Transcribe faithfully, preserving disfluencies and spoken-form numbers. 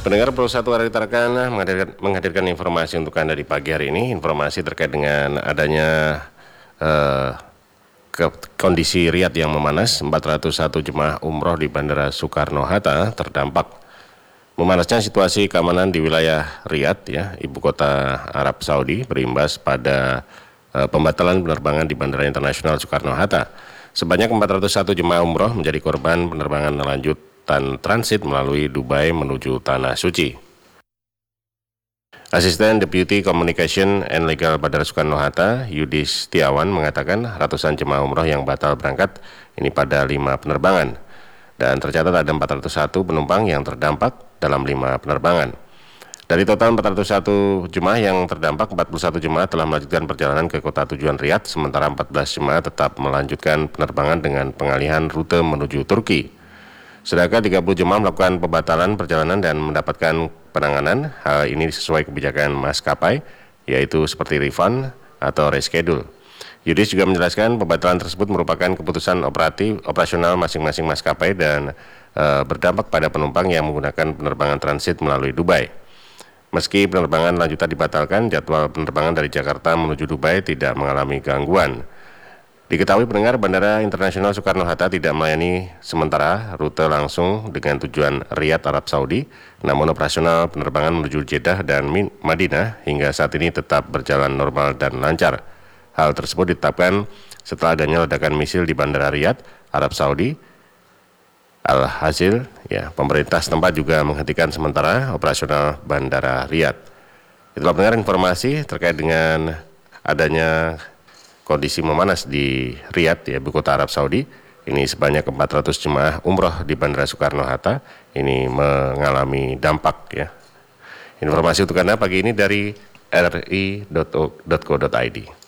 Pendengar Pro satu hari rekan menghadirkan, menghadirkan informasi untuk Anda di pagi hari ini. Informasi terkait dengan adanya eh, ke, kondisi Riyadh yang memanas. empat ratus satu jemaah umroh di Bandara Soekarno-Hatta terdampak memanasnya situasi keamanan di wilayah Riyadh, ya, ibu kota Arab Saudi, berimbas pada eh, pembatalan penerbangan di Bandara Internasional Soekarno-Hatta. Sebanyak empat ratus satu jemaah umroh menjadi korban penerbangan lanjut dan transit melalui Dubai menuju Tanah Suci. Asisten Deputy Communication and Legal Bandara Soekarno-Hatta, Yudis Setiawan, mengatakan ratusan jemaah umroh yang batal berangkat ini pada lima penerbangan. Dan tercatat ada empat ratus satu penumpang yang terdampak dalam lima penerbangan. Dari total empat ratus satu jemaah yang terdampak, empat puluh satu jemaah telah melanjutkan perjalanan ke kota tujuan Riyadh, sementara empat belas jemaah tetap melanjutkan penerbangan dengan pengalihan rute menuju Turki. Sedangkan tiga puluh jemaah melakukan pembatalan perjalanan dan mendapatkan penanganan. Hal ini sesuai kebijakan maskapai, yaitu seperti refund atau reschedule. Yudis juga menjelaskan pembatalan tersebut merupakan keputusan operatif operasional masing-masing maskapai dan e, berdampak pada penumpang yang menggunakan penerbangan transit melalui Dubai. Meski penerbangan lanjutan dibatalkan, jadwal penerbangan dari Jakarta menuju Dubai tidak mengalami gangguan. Diketahui pendengar, Bandara Internasional Soekarno-Hatta tidak melayani sementara rute langsung dengan tujuan Riyadh, Arab Saudi, namun operasional penerbangan menuju Jeddah dan Madinah hingga saat ini tetap berjalan normal dan lancar. Hal tersebut ditetapkan setelah adanya ledakan misil di Bandara Riyadh, Arab Saudi. Alhasil, ya, pemerintah setempat juga menghentikan sementara operasional Bandara Riyadh. Itulah pendengar informasi terkait dengan adanya kondisi memanas di Riyadh, ya, ibu kota Arab Saudi. Ini sebanyak empat ratus jemaah umroh di Bandara Soekarno-Hatta ini mengalami dampak, ya. Informasi untuk Anda pagi ini dari r i dot co dot i d.